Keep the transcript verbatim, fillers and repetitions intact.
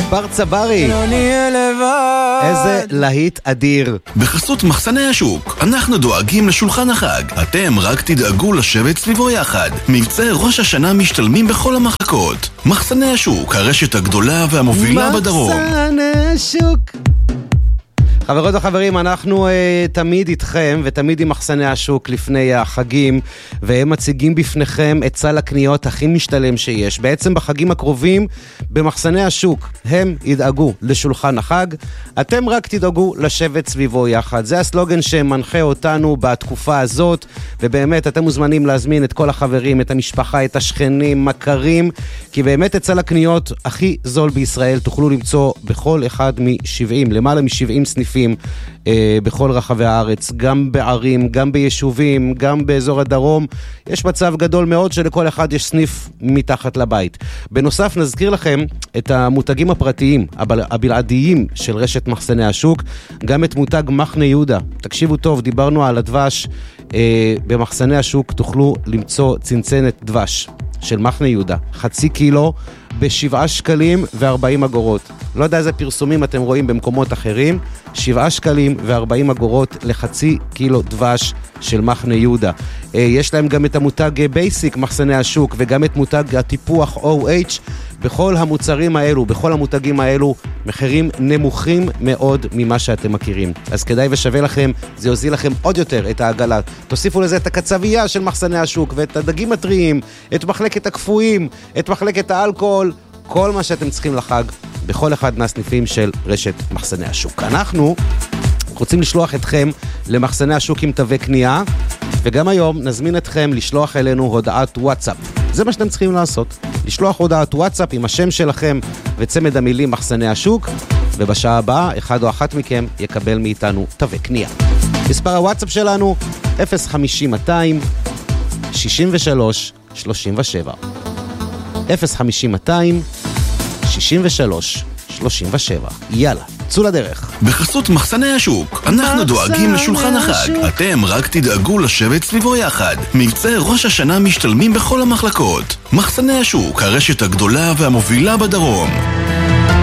בר צברי, איזה להיט אדיר. בחסות מחסני השוק, אנחנו דואגים לשולחן החג. אתם רק תדאגו לשבת סביבו יחד. מבצע ראש השנה משתלמים בכל המחלקות. מחסני השוק, הרשת הגדולה והמובילה בדרום. מחסני השוק. חברות וחברים, אנחנו uh, תמיד איתכם ותמיד עם מחסני השוק לפני החגים, והם מציגים בפניכם את סל הקניות הכי משתלם שיש. בעצם בחגים הקרובים במחסני השוק הם ידאגו לשולחן החג, אתם רק תדאגו לשבת סביבו יחד. זה הסלוגן שמנחה אותנו בתקופה הזאת, ובאמת אתם מוזמנים להזמין את כל החברים, את המשפחה, את השכנים, מכרים, כי באמת את סל הקניות הכי זול בישראל תוכלו למצוא בכל אחד מ-שבעים, למעלה מ-שבעים סניפים אה, בכל רחבי הארץ, גם בערים, גם ביישובים, גם באזור הדרום. יש מצב גדול מאוד שלכל אחד יש סניף מתחת לבית. בנוסף נזכיר לכם את המותגים הפרטיים, הבלעדיים של רשת מחסני השוק, גם את מותג מחנה יהודה. תקשיבו טוב, דיברנו על הדבש, אה, במחסני השוק תוכלו למצוא צנצנת דבש של מחנה יהודה, חצי קילו בשבעה שקלים וארבעים אגורות. לא יודע איזה פרסומים אתם רואים במקומות אחרים, שבעה שקלים וארבעים אגורות לחצי קילו דבש של מחנה יהודה. יש להם גם את המותג בייסיק מחסני השוק, וגם את מותג הטיפוח או אייץ'. בכל המוצרים האלו, בכל המותגים האלו, מחירים נמוכים מאוד ממה שאתם מכירים. אז כדאי ושווה לכם, זה יוזיל לכם עוד יותר את העגלה. תוסיפו לזה את הקצבייה של מחסני השוק, ואת הדגים הטריים, את מחלקת הקפואים, את מחלקת האלכוהול, כל מה שאתם צריכים לחג, בכל אחד מהסניפים של רשת מחסני השוק. אנחנו רוצים לשלוח אתכם למחסני השוק עם תווי קנייה, וגם היום נזמין אתכם לשלוח אלינו הודעת וואטסאפ. זה מה שאתם צריכים לעשות. לשלוח הודעת וואטסאפ עם השם שלכם וצמד המילים מחסני השוק, ובשעה הבאה אחד או אחת מכם יקבל מאיתנו תווי קנייה. מספר הוואטסאפ שלנו אפס חמישים מאתיים שישים ושלוש שלושים ושבע. אפס חמישים מאתיים שישים ושלוש שלושים ושבע. יאללה, צאו לדרך. בחסות מחסני השוק, אנחנו דואגים לשולחן החג. אתם רק תדאגו לשבת סביבו יחד. מבצע ראש השנה משתלמים בכל המחלקות. מחסני השוק, הרשת הגדולה והמובילה בדרום.